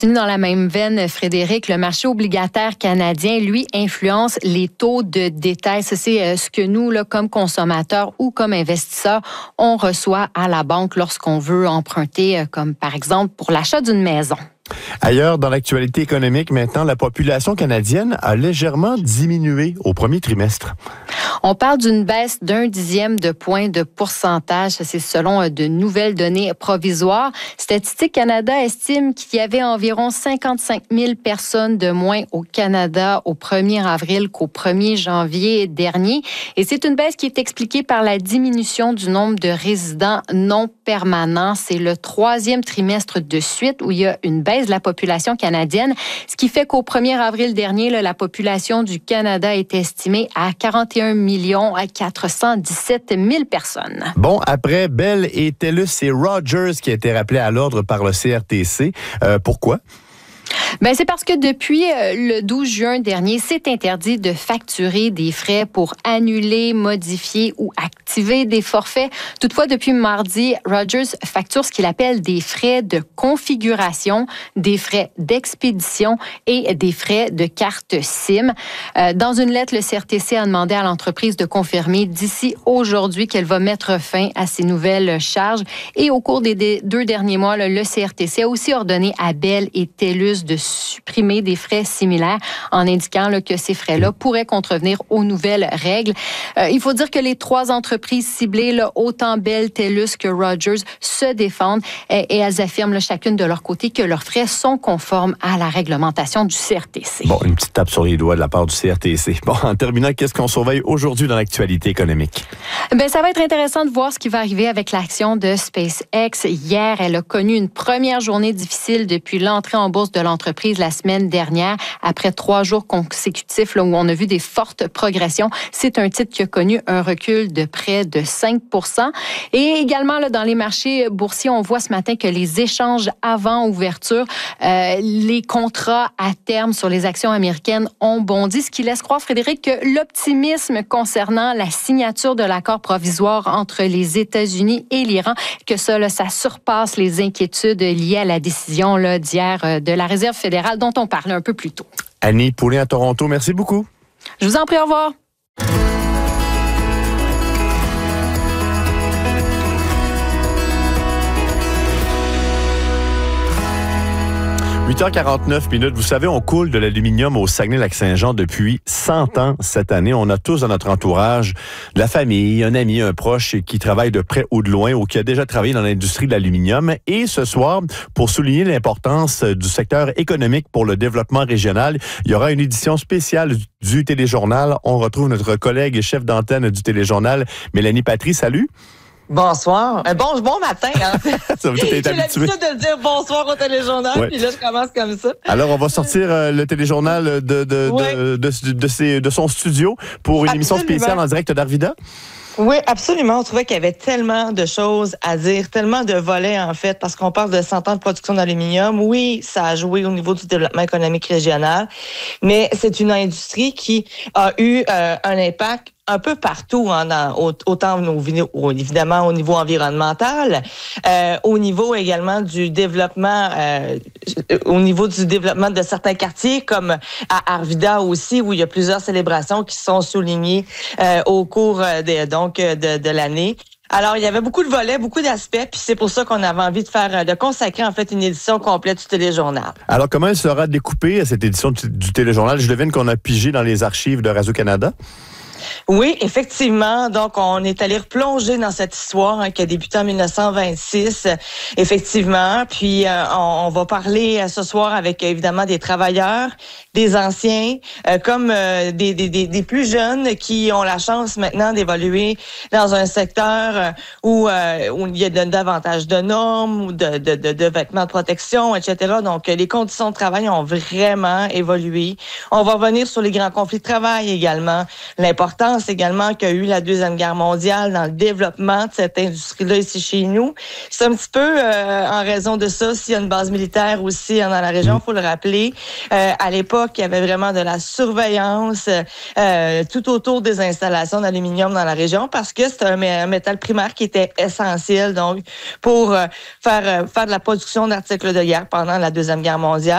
Dans la même veine, Frédéric, le marché obligataire canadien, lui, influence les taux de détail. Ça, c'est ce que nous, là, comme consommateurs ou comme investisseurs, on reçoit à la banque lorsqu'on veut emprunter, comme par exemple pour l'achat d'une maison. Ailleurs, dans l'actualité économique, maintenant, la population canadienne a légèrement diminué au premier trimestre. On parle d'une baisse d'0,1 de point de pourcentage. C'est selon de nouvelles données provisoires. Statistique Canada estime qu'il y avait environ 55 000 personnes de moins au Canada au 1er avril qu'au 1er janvier dernier. Et c'est une baisse qui est expliquée par la diminution du nombre de résidents non permanents. C'est le 3e trimestre de suite où il y a une baisse de la population canadienne, ce qui fait qu'au 1er avril dernier, la population du Canada est estimée à 41 417 000 personnes. Bon, après Bell et TELUS, c'est Rogers qui a été rappelé à l'ordre par le CRTC. Pourquoi? Ben, c'est parce que depuis le 12 juin dernier, c'est interdit de facturer des frais pour annuler, modifier ou activer des forfaits. Toutefois, depuis mardi, Rogers facture ce qu'il appelle des frais de configuration, des frais d'expédition et des frais de carte SIM. Dans une lettre, le CRTC a demandé à l'entreprise de confirmer d'ici aujourd'hui qu'elle va mettre fin à ces nouvelles charges. Et au cours des 2 derniers mois, le CRTC a aussi ordonné à Bell et TELUS de supprimer des frais similaires en indiquant que ces frais-là pourraient contrevenir aux nouvelles règles. Il faut dire que les 3 entreprises ciblées, autant Bell, TELUS que Rogers, se défendent et elles affirment chacune de leur côté que leurs frais sont conformes à la réglementation du CRTC. Bon, une petite tape sur les doigts de la part du CRTC. Bon, en terminant, qu'est-ce qu'on surveille aujourd'hui dans l'actualité économique? Ben, ça va être intéressant de voir ce qui va arriver avec l'action de SpaceX. Hier, elle a connu une première journée difficile depuis l'entrée en bourse de l'entreprise la semaine dernière, après 3 jours consécutifs où on a vu des fortes progressions. C'est un titre qui a connu un recul de près de 5 %. Et également, dans les marchés boursiers, on voit ce matin que les échanges avant ouverture, les contrats à terme sur les actions américaines ont bondi, ce qui laisse croire, Frédéric, que l'optimisme concernant la signature de l'accord provisoire entre les États-Unis et l'Iran, que ça surpasse les inquiétudes liées à la décision d'hier de la Réserve fédérale dont on parlait un peu plus tôt. Annie Poulin à Toronto, merci beaucoup. Je vous en prie, au revoir. 8h49. Vous savez, on coule de l'aluminium au Saguenay-Lac-Saint-Jean depuis 100 ans cette année. On a tous dans notre entourage de la famille, un ami, un proche qui travaille de près ou de loin ou qui a déjà travaillé dans l'industrie de l'aluminium. Et ce soir, pour souligner l'importance du secteur économique pour le développement régional, il y aura une édition spéciale du Téléjournal. On retrouve notre collègue et chef d'antenne du Téléjournal, Mélanie Patry. Salut! Bonsoir. Bon matin, en fait. Ça, j'ai l'habitude de dire bonsoir au Téléjournal, ouais. Puis là, je commence comme ça. Alors, on va sortir le Téléjournal de son studio pour une émission spéciale en direct d'Arvida. Oui, absolument. On trouvait qu'il y avait tellement de choses à dire, tellement de volets, en fait, parce qu'on parle de 100 ans de production d'aluminium. Oui, ça a joué au niveau du développement économique régional, mais c'est une industrie qui a eu un impact un peu partout, autant évidemment au niveau environnemental, au niveau également du développement, de certains quartiers, comme à Arvida aussi, où il y a plusieurs célébrations qui sont soulignées au cours de l'année. Alors, il y avait beaucoup de volets, beaucoup d'aspects, puis c'est pour ça qu'on avait envie de consacrer en fait une édition complète du Téléjournal. Alors, comment elle sera découpée, cette édition du Téléjournal? Je devine qu'on a pigé dans les archives de Radio-Canada. Oui, effectivement. Donc, on est allé replonger dans cette histoire qui a débuté en 1926, effectivement. Puis, on va parler ce soir avec, évidemment, des travailleurs, des anciens, comme des plus jeunes qui ont la chance maintenant d'évoluer dans un secteur où il y a davantage de normes ou de vêtements de protection, etc. Donc, les conditions de travail ont vraiment évolué. On va revenir sur les grands conflits de travail également, l'importance également qu'a eu la Deuxième Guerre mondiale dans le développement de cette industrie-là ici chez nous. C'est un petit peu en raison de ça, s'il y a une base militaire aussi dans la région, il faut le rappeler. À l'époque, il y avait vraiment de la surveillance tout autour des installations d'aluminium dans la région parce que c'est un métal primaire qui était essentiel donc pour faire de la production d'articles de guerre pendant la Deuxième Guerre mondiale.